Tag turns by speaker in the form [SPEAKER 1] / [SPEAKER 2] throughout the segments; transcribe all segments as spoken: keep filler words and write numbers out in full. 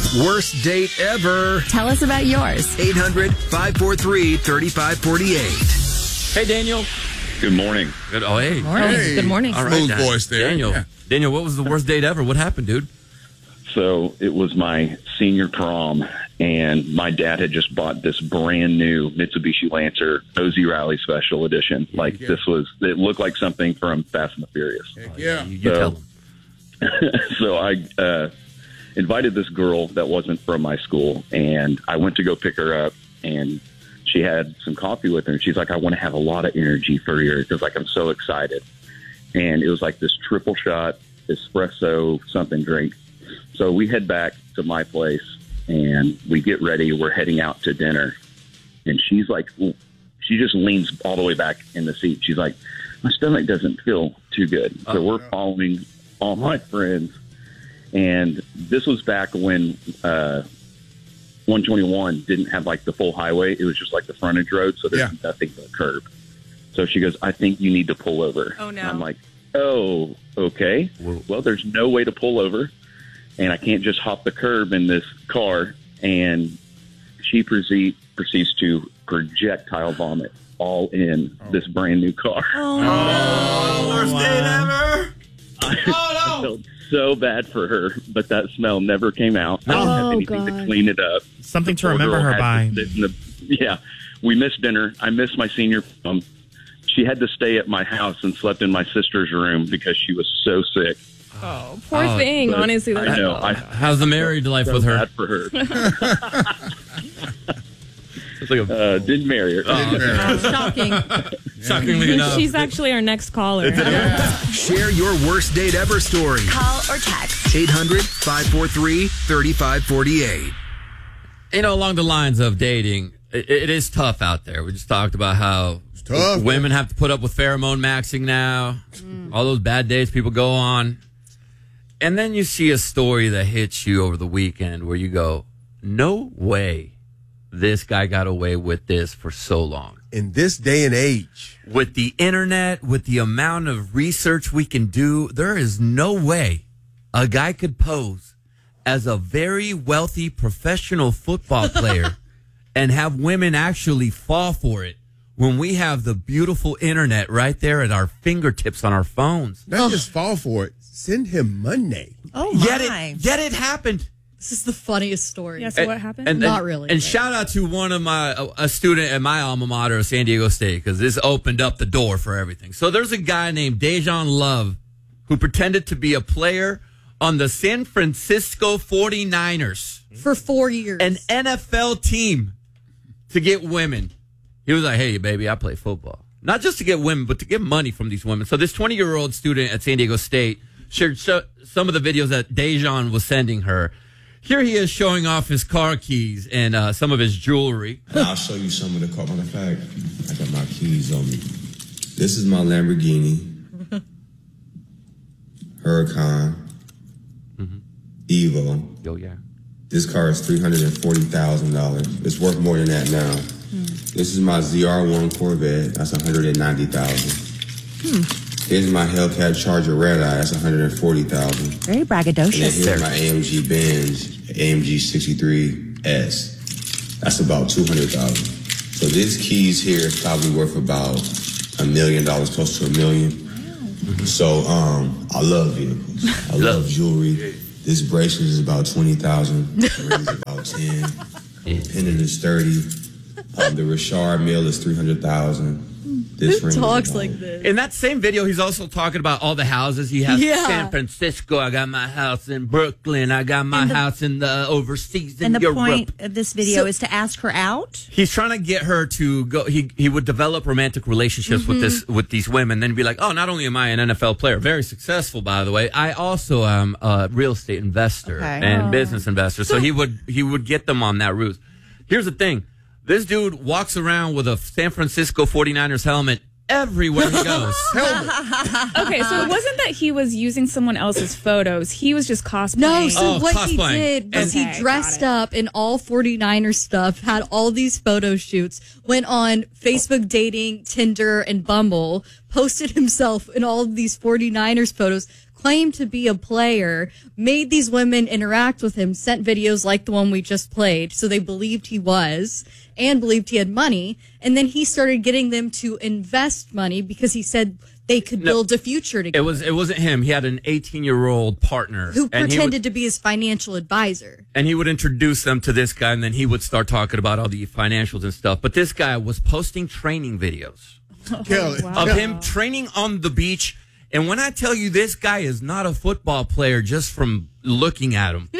[SPEAKER 1] Worst date ever.
[SPEAKER 2] Tell us about yours.
[SPEAKER 1] eight hundred, five four three, three five four eight.
[SPEAKER 3] Hey, Daniel.
[SPEAKER 4] Good morning.
[SPEAKER 3] Good. Oh, hey.
[SPEAKER 2] Morning.
[SPEAKER 5] Hey.
[SPEAKER 2] Good morning.
[SPEAKER 3] All right,
[SPEAKER 5] Smooth
[SPEAKER 3] Dan-
[SPEAKER 5] voice there.
[SPEAKER 3] Daniel.
[SPEAKER 5] Yeah.
[SPEAKER 3] Daniel, what was the worst date ever? What happened, dude?
[SPEAKER 4] So it was my senior prom, and my dad had just bought this brand new Mitsubishi Lancer O Z Rally Special Edition. Like,
[SPEAKER 5] Yeah.
[SPEAKER 4] this was, it looked like something from Fast and the Furious.
[SPEAKER 5] Heck yeah.
[SPEAKER 3] You, you
[SPEAKER 4] So-
[SPEAKER 3] tell him.
[SPEAKER 4] So I uh, invited this girl that wasn't from my school, and I went to go pick her up, and she had some coffee with her, and she's like, I want to have a lot of energy for you, because, like, I'm so excited. And it was like this triple shot espresso something drink. So we head back to my place, and we get ready. We're heading out to dinner, and she's like, she just leans all the way back in the seat. She's like, my stomach doesn't feel too good. So
[SPEAKER 3] Oh,
[SPEAKER 4] we're
[SPEAKER 5] no.
[SPEAKER 4] following all my friends, and this was back when uh, one twenty-one didn't have like the full highway. It was just like the frontage road, so there's
[SPEAKER 5] Yeah.
[SPEAKER 4] nothing but a curb. So she goes, I think you need to pull over.
[SPEAKER 2] Oh, no.
[SPEAKER 4] And I'm like, oh, okay.
[SPEAKER 3] Whoa.
[SPEAKER 4] Well, there's no way to pull over, and I can't just hop the curb in this car. And she proceed, proceeds to projectile vomit all in this brand new car.
[SPEAKER 3] Oh, worst date ever.
[SPEAKER 4] I felt so bad for her, but that smell never came out. I didn't have
[SPEAKER 6] Oh,
[SPEAKER 4] anything to
[SPEAKER 6] God.
[SPEAKER 4] clean it up.
[SPEAKER 6] Something to
[SPEAKER 4] Poor
[SPEAKER 6] remember
[SPEAKER 4] girl
[SPEAKER 6] her
[SPEAKER 4] had
[SPEAKER 6] by.
[SPEAKER 4] to sit in the- yeah, we missed dinner. I missed my senior prom. She had to stay at my house and slept in my sister's room because she was so sick.
[SPEAKER 2] Oh, poor
[SPEAKER 3] Oh,
[SPEAKER 2] thing.
[SPEAKER 4] But
[SPEAKER 2] Honestly,
[SPEAKER 4] I
[SPEAKER 2] that's
[SPEAKER 4] know. I
[SPEAKER 3] How's the married life
[SPEAKER 4] so
[SPEAKER 3] with her?
[SPEAKER 4] bad for her.
[SPEAKER 3] It's like a,
[SPEAKER 4] Uh, didn't marry her.
[SPEAKER 2] shocking.
[SPEAKER 3] shockingly enough.
[SPEAKER 2] She's actually our next caller.
[SPEAKER 1] Share your worst date ever story.
[SPEAKER 2] Call or text.
[SPEAKER 1] eight hundred, five four three, three five four eight.
[SPEAKER 3] You know, along the lines of dating, it, it is tough out there. We just talked about how
[SPEAKER 5] tough,
[SPEAKER 3] women have to put up with pheromone maxing now, all those bad dates people go on. And then you see a story that hits you over the weekend where you go, no way this guy got away with this for so long.
[SPEAKER 7] In this day and age,
[SPEAKER 3] With the internet, with the amount of research we can do, there is no way a guy could pose as a very wealthy professional football player and have women actually fall for it when we have the beautiful internet right there at our fingertips on our phones.
[SPEAKER 7] not just fall for it, send him money.
[SPEAKER 6] Oh,
[SPEAKER 3] Yet
[SPEAKER 6] my.
[SPEAKER 3] it, yet it happened.
[SPEAKER 6] This is the funniest story.
[SPEAKER 2] Yeah, so what happened?
[SPEAKER 3] And,
[SPEAKER 6] Not
[SPEAKER 3] and-
[SPEAKER 6] really,
[SPEAKER 3] And
[SPEAKER 6] but-
[SPEAKER 3] shout out to one of my a, a student at my alma mater, San Diego State, because this opened up the door for everything. So there's a guy named Dejan Love who pretended to be a player on the San Francisco forty-niners,
[SPEAKER 6] For four years.
[SPEAKER 3] an N F L team, to get women. He was like, "Hey, baby, I play football." Not just to get women, but to get money from these women. So this twenty-year-old student at San Diego State shared sh- some of the videos that Dejan was sending her. Here he is showing off his car keys and uh, some of his jewelry.
[SPEAKER 8] I'll show you some of the car. Matter of fact, I got my keys on me. This is my Lamborghini. Huracan. Evo.
[SPEAKER 3] Yo, yeah.
[SPEAKER 8] This car is three hundred forty thousand dollars. It's worth more than that now. This is my Z R one Corvette. That's one hundred ninety thousand dollars. Here's my Hellcat Charger Red Eye. That's one hundred forty thousand dollars.
[SPEAKER 9] Very
[SPEAKER 8] And then
[SPEAKER 9] braggadocious.
[SPEAKER 8] here's my A M G Benz A M G sixty-three S. That's about two hundred thousand dollars. So this keys here is probably worth about a million dollars, close to a million. So um, I love vehicles. I love jewelry. This bracelet is about twenty thousand dollars. Ring is about ten. Pendant is thirty. Um, the Richard Mill is three hundred thousand dollars. This
[SPEAKER 6] Who
[SPEAKER 8] ring is
[SPEAKER 6] talks
[SPEAKER 8] about-
[SPEAKER 6] like this?
[SPEAKER 3] In that same video, he's also talking about all the houses he has.
[SPEAKER 6] Yeah.
[SPEAKER 3] San Francisco, I got my house in Brooklyn. I got my
[SPEAKER 9] And the-
[SPEAKER 3] house in the overseas in
[SPEAKER 9] And the
[SPEAKER 3] Europe.
[SPEAKER 9] point of this video
[SPEAKER 6] So-
[SPEAKER 9] is to ask her out.
[SPEAKER 3] He's trying to get her to go. He he would develop romantic relationships with this with these women, then be like, oh, not only am I an N F L player, very successful by the way, I also am a real estate investor
[SPEAKER 9] Okay.
[SPEAKER 3] and business investor. So he would he would get them on that route. Here's the thing: this dude walks around with a San Francisco forty-niners helmet everywhere he goes.
[SPEAKER 2] Okay, so it wasn't that he was using someone else's photos. He was just cosplaying.
[SPEAKER 6] No, so
[SPEAKER 3] Oh,
[SPEAKER 6] what he
[SPEAKER 3] cosplaying.
[SPEAKER 6] did was
[SPEAKER 2] Okay,
[SPEAKER 6] he dressed
[SPEAKER 2] got
[SPEAKER 6] up in all forty-niner stuff, had all these photo shoots, went on Facebook dating, Tinder, and Bumble, posted himself in all of these forty-niners photos, claimed to be a player, made these women interact with him, sent videos like the one we just played, so they believed he was and believed he had money. And then he started getting them to invest money because he said they could
[SPEAKER 3] No,
[SPEAKER 6] build a future together.
[SPEAKER 3] It was it wasn't him. He had an eighteen-year-old partner
[SPEAKER 6] who
[SPEAKER 3] and he
[SPEAKER 6] pretended
[SPEAKER 3] would,
[SPEAKER 6] to be his financial advisor.
[SPEAKER 3] and he would introduce them to this guy, and then he would start talking about all the financials and stuff. But this guy was posting training videos
[SPEAKER 7] Kelly.
[SPEAKER 3] of him training on the beach. And when I tell you this guy is not a football player just from looking at him,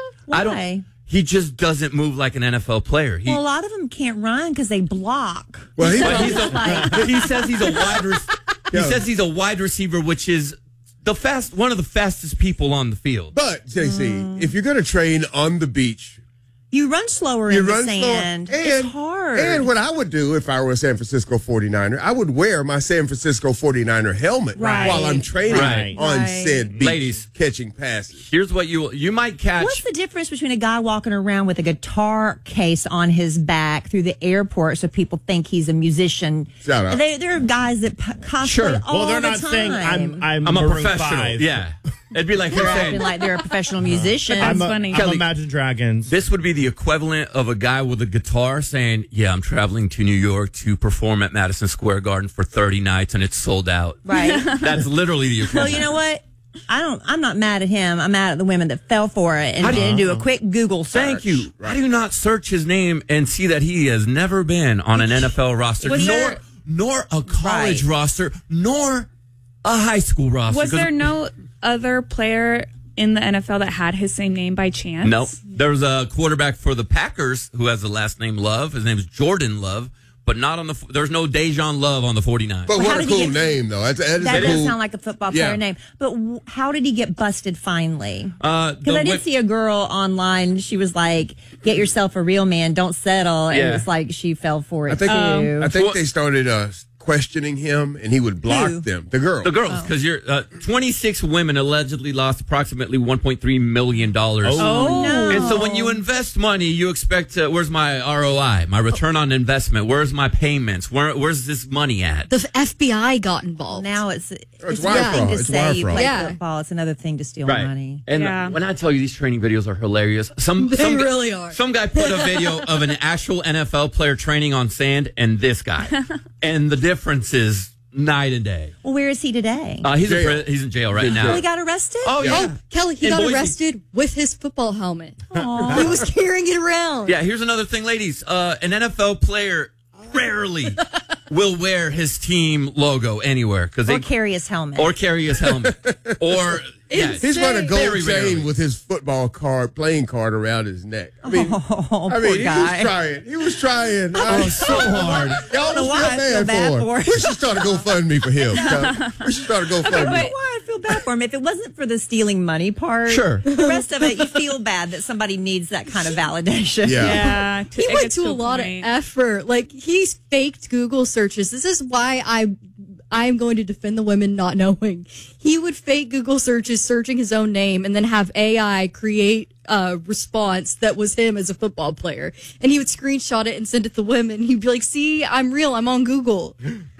[SPEAKER 3] I don't.
[SPEAKER 9] Why?
[SPEAKER 3] He just doesn't move like an N F L player. He,
[SPEAKER 9] Well, a lot of them can't run because they block.
[SPEAKER 7] Well, he,
[SPEAKER 3] but he's
[SPEAKER 9] Like-
[SPEAKER 3] a, he says he's a wide. Re- he
[SPEAKER 7] Yeah.
[SPEAKER 3] says he's a wide receiver, which is the fast one of the fastest people on the field.
[SPEAKER 7] but J C,
[SPEAKER 9] Mm.
[SPEAKER 7] if you're going to train on the beach,
[SPEAKER 9] You run slower
[SPEAKER 7] you
[SPEAKER 9] in the
[SPEAKER 7] run
[SPEAKER 9] sand.
[SPEAKER 7] slow. And,
[SPEAKER 9] it's hard.
[SPEAKER 7] And what I would do if I were a San Francisco forty-niner, I would wear my San Francisco forty-niner helmet
[SPEAKER 9] Right.
[SPEAKER 7] while I'm training
[SPEAKER 3] Right.
[SPEAKER 7] on
[SPEAKER 9] Right.
[SPEAKER 7] said beach,
[SPEAKER 3] Ladies.
[SPEAKER 7] catching passes.
[SPEAKER 3] Here's what you you might catch.
[SPEAKER 9] What's the difference between a guy walking around with a guitar case on his back through the airport so people think he's a musician?
[SPEAKER 7] Shout out.
[SPEAKER 9] They, there are guys that p- cosplay
[SPEAKER 3] Sure.
[SPEAKER 9] all
[SPEAKER 5] Well, they're
[SPEAKER 9] the
[SPEAKER 5] not
[SPEAKER 9] time.
[SPEAKER 5] saying I'm I'm,
[SPEAKER 3] I'm a
[SPEAKER 5] Maroon
[SPEAKER 3] professional.
[SPEAKER 5] five.
[SPEAKER 3] Yeah, it'd be like him
[SPEAKER 9] They're
[SPEAKER 3] saying
[SPEAKER 9] acting like they're a professional musician.
[SPEAKER 2] But
[SPEAKER 5] I'm,
[SPEAKER 2] That's
[SPEAKER 5] a,
[SPEAKER 2] funny.
[SPEAKER 5] I'm
[SPEAKER 3] Kelly-
[SPEAKER 5] Imagine Dragons.
[SPEAKER 3] this would be the equivalent of a guy with a guitar saying, "Yeah, I'm traveling to New York to perform at Madison Square Garden for thirty nights and it's sold out."
[SPEAKER 9] Right.
[SPEAKER 3] That's literally the
[SPEAKER 9] Well,
[SPEAKER 3] equivalent.
[SPEAKER 9] you know what? I don't. I'm not mad at him. I'm mad at the women that fell for it and
[SPEAKER 3] How do
[SPEAKER 9] didn't
[SPEAKER 3] you-
[SPEAKER 9] do a quick Google search.
[SPEAKER 3] Thank you. How do you not search his name and see that he has never been on an N F L roster,
[SPEAKER 2] Was
[SPEAKER 3] nor
[SPEAKER 2] there-
[SPEAKER 3] nor a college
[SPEAKER 9] Right.
[SPEAKER 3] roster, nor a high school roster?
[SPEAKER 2] Was
[SPEAKER 3] 'Cause-
[SPEAKER 2] there no other player in the N F L that had his same name by chance?
[SPEAKER 3] No, there was a quarterback for the Packers who has the last name Love. His name is Jordan Love, but not on the. There's no Dejan Love on the 49ers.
[SPEAKER 7] But
[SPEAKER 9] Well, how
[SPEAKER 7] what a
[SPEAKER 9] did he
[SPEAKER 7] cool
[SPEAKER 9] get-
[SPEAKER 7] name, though. That's, that is
[SPEAKER 9] That
[SPEAKER 7] a
[SPEAKER 9] does
[SPEAKER 7] cool.
[SPEAKER 9] sound like a football
[SPEAKER 7] Yeah.
[SPEAKER 9] player name. But w- how did he get busted finally?
[SPEAKER 3] Uh,
[SPEAKER 9] Because
[SPEAKER 3] the
[SPEAKER 9] I did
[SPEAKER 3] wi-
[SPEAKER 9] see a girl online. She was like, "Get yourself a real man. Don't settle." And
[SPEAKER 3] Yeah.
[SPEAKER 9] it's like she fell for it
[SPEAKER 7] I think,
[SPEAKER 9] too.
[SPEAKER 7] I think
[SPEAKER 3] Well-
[SPEAKER 7] they started uh, questioning him, and he would block
[SPEAKER 9] Who?
[SPEAKER 7] them. The girl.
[SPEAKER 3] The girls, because you're uh, twenty-six women allegedly lost approximately one point three million dollars.
[SPEAKER 5] Oh.
[SPEAKER 9] no!
[SPEAKER 3] And so when you invest money, you expect to, where's my R O I, my return on investment? Where's my payments? Where, where's this money at?
[SPEAKER 6] The F B I got involved.
[SPEAKER 9] now it's it's,
[SPEAKER 7] wire
[SPEAKER 9] one thing
[SPEAKER 7] fraud.
[SPEAKER 9] to
[SPEAKER 7] It's
[SPEAKER 9] say
[SPEAKER 7] wire
[SPEAKER 9] you
[SPEAKER 7] fraud.
[SPEAKER 9] play
[SPEAKER 6] Yeah.
[SPEAKER 9] football. It's another thing to steal
[SPEAKER 3] Right.
[SPEAKER 9] money.
[SPEAKER 3] And
[SPEAKER 2] Yeah.
[SPEAKER 3] when I tell you these training videos are hilarious, some
[SPEAKER 6] They
[SPEAKER 3] some,
[SPEAKER 6] really are.
[SPEAKER 3] Some guy put a video of an actual N F L player training on sand and this guy, and the difference is night and day.
[SPEAKER 9] Well, where is he today?
[SPEAKER 3] Uh, he's in
[SPEAKER 7] Jail.
[SPEAKER 3] pri- he's in jail right now.
[SPEAKER 9] Well, he got arrested.
[SPEAKER 3] Oh yeah.
[SPEAKER 6] Oh, Kelly, he
[SPEAKER 3] In
[SPEAKER 6] got
[SPEAKER 3] Boise.
[SPEAKER 6] arrested with his football helmet. He was carrying it around.
[SPEAKER 3] Yeah, here's another thing, ladies. Uh, an N F L player rarely will wear his team logo anywhere because they
[SPEAKER 9] or carry his helmet.
[SPEAKER 3] or carry his helmet or yeah.
[SPEAKER 7] He's got a gold
[SPEAKER 3] Very
[SPEAKER 7] chain
[SPEAKER 3] rarely.
[SPEAKER 7] with his football card, playing card around his neck. I mean,
[SPEAKER 9] oh,
[SPEAKER 7] I
[SPEAKER 9] poor
[SPEAKER 7] mean, he
[SPEAKER 9] guy.
[SPEAKER 7] was trying. He was trying. Oh,
[SPEAKER 5] so hard.
[SPEAKER 7] Y'all
[SPEAKER 9] know
[SPEAKER 7] don't
[SPEAKER 9] why I feel bad for him.
[SPEAKER 7] We should start a GoFundMe for him. We should start a GoFundMe.
[SPEAKER 9] I don't know why I feel bad for him. If it wasn't for the stealing money part,
[SPEAKER 3] Sure.
[SPEAKER 9] the rest of it, you feel bad that somebody needs that kind of validation.
[SPEAKER 7] Yeah.
[SPEAKER 2] Yeah,
[SPEAKER 6] He
[SPEAKER 2] it
[SPEAKER 6] went
[SPEAKER 2] gets
[SPEAKER 6] to a lot
[SPEAKER 2] point.
[SPEAKER 6] of effort. Like, he's faked Google searches. This is why I I am going to defend the women not knowing. He would fake Google searches, searching his own name, and then have A I create a response that was him as a football player. And he would screenshot it and send it to the women. He'd be like, see, I'm real. I'm on Google.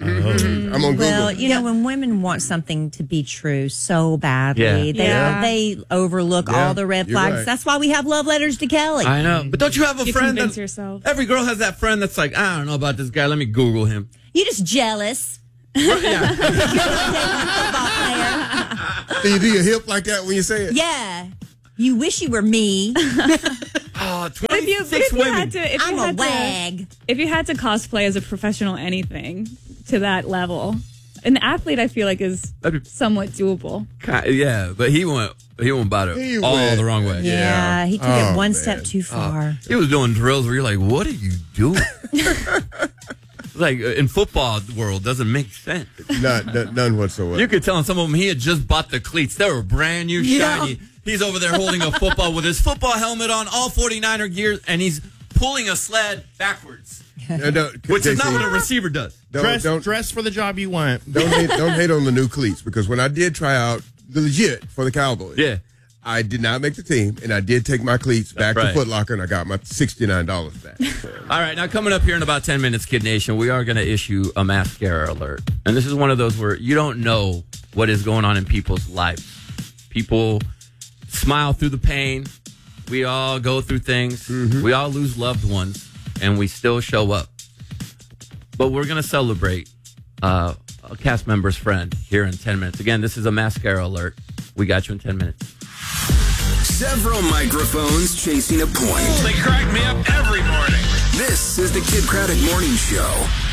[SPEAKER 7] I'm on Google.
[SPEAKER 9] Well, you know, when women want something to be true so badly,
[SPEAKER 3] Yeah.
[SPEAKER 9] they
[SPEAKER 2] Yeah.
[SPEAKER 9] they overlook
[SPEAKER 7] Yeah,
[SPEAKER 9] all the red
[SPEAKER 7] you're
[SPEAKER 9] flags.
[SPEAKER 7] right.
[SPEAKER 9] That's why we have love letters to Kelly.
[SPEAKER 3] I know, but don't you have a
[SPEAKER 2] You
[SPEAKER 3] friend?
[SPEAKER 2] convince
[SPEAKER 3] That,
[SPEAKER 2] yourself.
[SPEAKER 3] every girl has that friend that's like, I don't know about this guy. Let me Google him.
[SPEAKER 9] You're just jealous.
[SPEAKER 3] Yeah.
[SPEAKER 9] Football player.
[SPEAKER 7] Do you do your hip like that when you say it?
[SPEAKER 9] Yeah. You wish you were me.
[SPEAKER 3] Oh,
[SPEAKER 2] But if you, but
[SPEAKER 3] twenty-six
[SPEAKER 2] if you
[SPEAKER 3] women.
[SPEAKER 2] had to, if
[SPEAKER 9] I'm
[SPEAKER 2] you
[SPEAKER 9] a
[SPEAKER 2] had to,
[SPEAKER 9] wag.
[SPEAKER 2] if you had to cosplay as a professional anything to that level, an athlete, I feel like is
[SPEAKER 3] That'd be-
[SPEAKER 2] somewhat doable.
[SPEAKER 3] Ki- yeah, but he went he went about it
[SPEAKER 7] He
[SPEAKER 3] all
[SPEAKER 7] went-
[SPEAKER 3] the wrong way.
[SPEAKER 9] Yeah, he took
[SPEAKER 7] Oh,
[SPEAKER 9] it one
[SPEAKER 7] man.
[SPEAKER 9] step too far.
[SPEAKER 3] He was doing drills where you're like, what are you doing? Like uh, in football world, doesn't make sense.
[SPEAKER 7] Not, none, none whatsoever.
[SPEAKER 3] You could tell in some of them he had just bought the cleats. They were brand new,
[SPEAKER 6] Yeah.
[SPEAKER 3] shiny. He's over there holding a football with his football helmet on, all 49er gear, and he's pulling a sled backwards,
[SPEAKER 7] Uh, don't-
[SPEAKER 3] which is not
[SPEAKER 7] J C,
[SPEAKER 3] what a receiver does.
[SPEAKER 7] don't,
[SPEAKER 5] dress,
[SPEAKER 7] don't,
[SPEAKER 5] dress for the job you want.
[SPEAKER 7] don't, hate, don't hate on the new cleats, because when I did try out the legit for the Cowboys,
[SPEAKER 3] Yeah.
[SPEAKER 7] I did not make the team, and I did take my cleats back
[SPEAKER 3] right.
[SPEAKER 7] to Foot Locker, and I got my sixty-nine dollars back.
[SPEAKER 3] All right, now coming up here in about ten minutes, Kid Nation, we are going to issue a mascara alert. And this is one of those where you don't know what is going on in people's lives. People smile through the pain. We all go through things. Mm-hmm. We all lose loved ones, and we still show up. But we're going to celebrate uh, a cast member's friend here in ten minutes. Again, this is a mascara alert. We got you in ten minutes.
[SPEAKER 1] Several microphones chasing a point.
[SPEAKER 10] They crack me up every morning.
[SPEAKER 1] This is the Kid Craddock Morning Show.